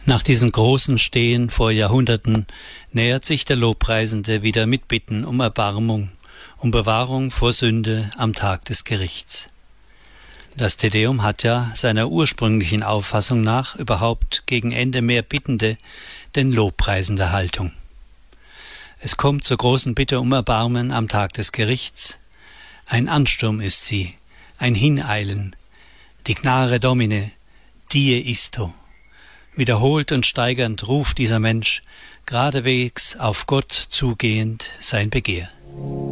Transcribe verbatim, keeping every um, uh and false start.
Nach diesem großen Stehen vor Jahrhunderten nähert sich der Lobpreisende wieder mit Bitten um Erbarmung, um Bewahrung vor Sünde am Tag des Gerichts. Das Te Deum hat ja seiner ursprünglichen Auffassung nach überhaupt gegen Ende mehr bittende denn lobpreisende Haltung. Es kommt zur großen Bitte um Erbarmen am Tag des Gerichts. Ein Ansturm ist sie, ein Hineilen, Dignare Domine, die isto. Wiederholt und steigernd ruft dieser Mensch, geradewegs auf Gott zugehend sein Begehr.